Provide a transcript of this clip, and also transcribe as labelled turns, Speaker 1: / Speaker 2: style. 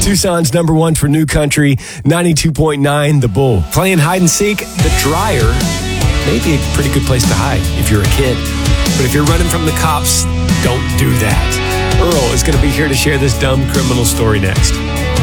Speaker 1: Tucson's number one for new country, 92.9 The Bull. Playing hide and seek, the dryer may be a pretty good place to hide if you're a kid. But if you're running from the cops, don't do that. Earl is going to be here to share this dumb criminal story next.